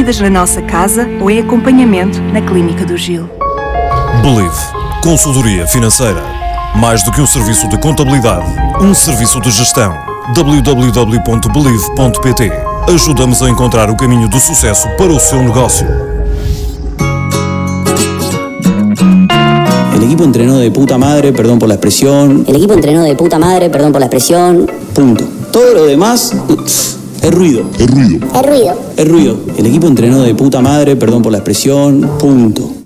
dívidas na nossa casa ou em acompanhamento na Clínica do Gil. Believe. Consultoria financeira. Mais do que um serviço de contabilidade, um serviço de gestão. www.believe.pt. Ajuda-nos a encontrar o caminho do sucesso para o seu negócio. El equipo entrenó de puta madre, perdón por la expresión. El equipo entrenó de puta madre, perdón por la expresión. Punto. Todo lo demás es ruido. Es ruido. Es ruido. El equipo entrenó de puta madre, perdón por la expresión. Punto.